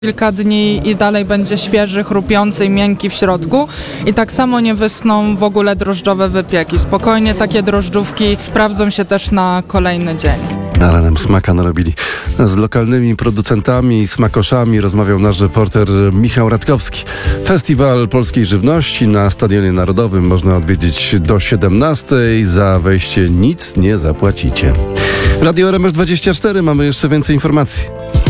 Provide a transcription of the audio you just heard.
kilka dni i dalej będzie świeży, chrupiący i miękki w środku. I tak samo nie wyschną w ogóle drożdżowe wypieki. Spokojnie takie drożdżówki sprawdzą się też na kolejny dzień. Ale nam smaka narobili. Z lokalnymi producentami i smakoszami rozmawiał nasz reporter Michał Radkowski. Festiwal Polskiej Żywności na Stadionie Narodowym można odwiedzić do 17:00. Za wejście nic nie zapłacicie. Radio RMF24, mamy jeszcze więcej informacji.